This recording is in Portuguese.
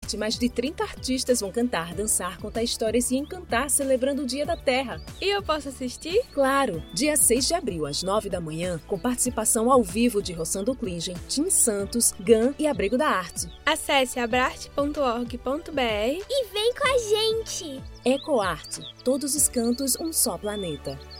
EcoArte, mais de 30 artistas vão cantar, dançar, contar histórias e encantar celebrando o Dia da Terra. E eu posso assistir? Claro! Dia 6 de abril, às 9 da manhã, com participação ao vivo de Rossando Klingen, Tim Santos, GAN e Abrigo da Arte. Acesse abrarte.org.br e vem com a gente! EcoArte, todos os cantos, um só planeta.